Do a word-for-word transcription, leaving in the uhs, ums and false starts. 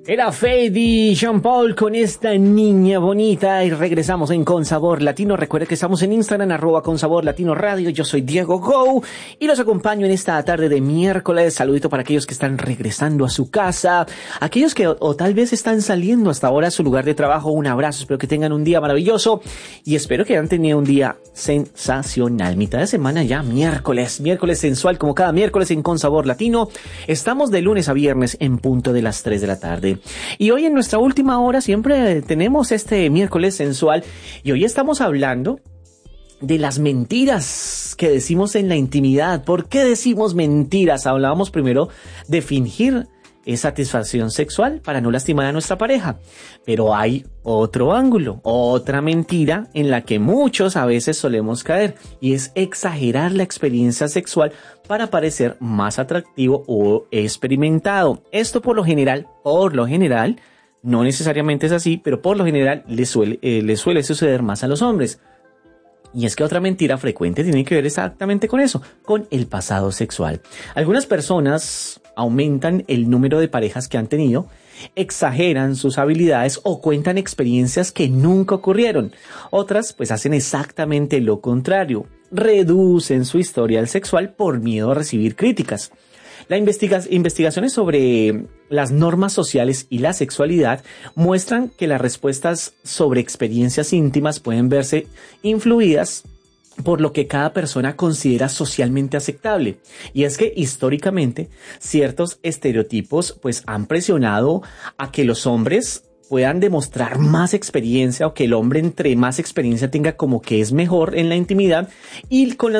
Era Fade y Jean Paul con esta niña bonita y regresamos en Con Sabor Latino. Recuerda que estamos en Instagram, arroba Con Sabor Latino Radio. Yo soy Diego Go y los acompaño en esta tarde de miércoles. Saludito para aquellos que están regresando a su casa, aquellos que o, o tal vez están saliendo hasta ahora a su lugar de trabajo. Un abrazo, espero que tengan un día maravilloso y espero que hayan tenido un día sensacional. Mitad de semana ya, miércoles, miércoles sensual como cada miércoles en Con Sabor Latino. Estamos de lunes a viernes en punto de las tres de la tarde. Y hoy en nuestra última hora siempre tenemos este miércoles sensual y hoy estamos hablando de las mentiras que decimos en la intimidad. ¿Por qué decimos mentiras? Hablábamos primero de fingir satisfacción sexual para no lastimar a nuestra pareja, pero hay otro ángulo, otra mentira en la que muchos a veces solemos caer y es exagerar la experiencia sexual para parecer más atractivo o experimentado. Esto por lo general, por lo general, no necesariamente es así, pero por lo general le suele, eh, le suele suceder más a los hombres. Y es que otra mentira frecuente tiene que ver exactamente con eso, con el pasado sexual. Algunas personas aumentan el número de parejas que han tenido, exageran sus habilidades o cuentan experiencias que nunca ocurrieron. Otras pues hacen exactamente lo contrario, reducen su historial sexual por miedo a recibir críticas. Las investiga- investigaciones sobre las normas sociales y la sexualidad muestran que las respuestas sobre experiencias íntimas pueden verse influidas por lo que cada persona considera socialmente aceptable. Y es que históricamente ciertos estereotipos pues han presionado a que los hombres puedan demostrar más experiencia o que el hombre entre más experiencia tenga como que es mejor en la intimidad y con las